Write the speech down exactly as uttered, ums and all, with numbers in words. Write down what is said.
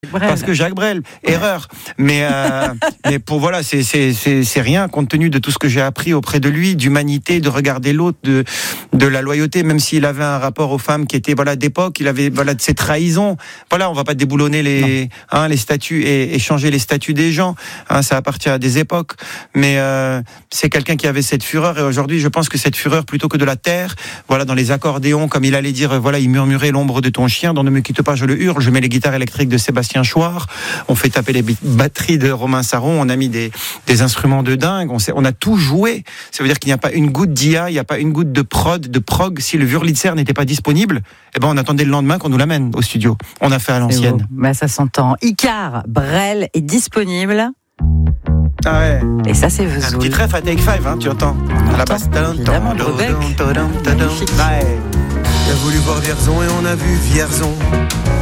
Brel. Parce que Jacques Brel, erreur. Mais, euh, mais pour voilà, c'est, c'est, c'est, c'est rien compte tenu de tout ce que j'ai appris auprès de lui, d'humanité, de regarder l'autre, de, de la loyauté, même s'il avait un rapport aux femmes qui était voilà d'époque, il avait voilà de ses trahisons. Voilà, on va pas déboulonner les, hein, les statuts et, et changer les statuts des gens. Hein, ça appartient à des époques. Mais euh, c'est quelqu'un qui avait cette fureur et aujourd'hui, je pense que cette fureur, plutôt que de la taire, voilà, dans les accordéons, comme il allait dire, voilà, il murmurait l'ombre de ton chien, dans Ne me quitte pas, je le hurle. Je mets les guitares électriques de Sébastien Chouard, on fait taper les batteries de Romain Saron, on a mis des, des instruments de dingue, on, sait, on a tout joué. Ça veut dire qu'il n'y a pas une goutte d'I A, il n'y a pas une goutte de prod, de prog. Si le Wurlitzer n'était pas disponible, eh ben on attendait le lendemain qu'on nous l'amène au studio. On a fait à l'ancienne. Bah, ça s'entend. Icar, Brel est disponible. Ah ouais. Et ça, c'est un petit ref à Take Five, hein, tu entends on à la basse. Évidemment, Brebec. Il a voulu voir Vierzon et on a vu Vierzon.